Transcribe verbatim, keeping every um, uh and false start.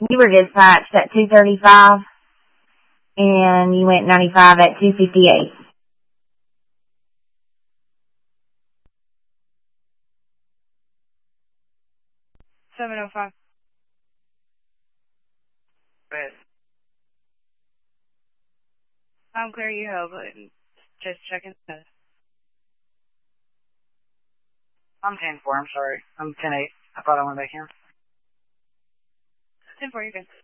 You were dispatched at two thirty-five, and you went ninety-five at two fifty-eight. seven oh five. But I'm clear you have, but just checking. I'm ten four, I'm sorry. I'm ten eight. I thought I went back in. ten four, you good.